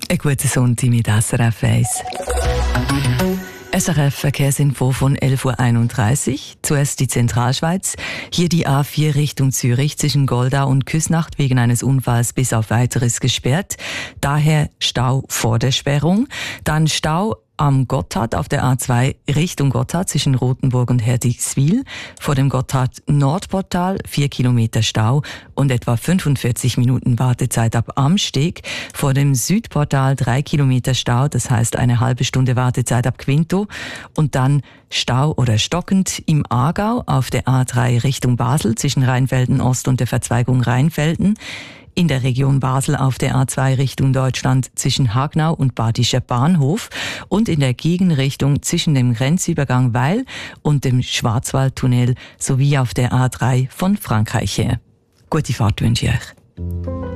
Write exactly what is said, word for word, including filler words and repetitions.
Ein guter Sonntag mit S R F eins. S R F Verkehrsinfo von elf Uhr einunddreißig. Zuerst die Zentralschweiz. Hier die A vier Richtung Zürich zwischen Goldau und Küsnacht wegen eines Unfalls bis auf Weiteres gesperrt. Daher Stau vor der Sperrung. Dann Stau am Gotthard auf der A zwei Richtung Gotthard zwischen Rothenburg und Herdigswil. Vor dem Gotthard-Nordportal vier Kilometer Stau und etwa fünfundvierzig Minuten Wartezeit ab Amsteg. Vor dem Südportal drei Kilometer Stau, das heißt eine halbe Stunde Wartezeit ab Quinto. Und dann Stau oder stockend im Aargau auf der A drei Richtung Basel zwischen Rheinfelden Ost und der Verzweigung Rheinfelden. In der Region Basel auf der A zwei Richtung Deutschland zwischen Hagnau und Badischer Bahnhof und in der Gegenrichtung zwischen dem Grenzübergang Weil und dem Schwarzwaldtunnel sowie auf der A drei von Frankreich her. Gute Fahrt wünsche ich euch.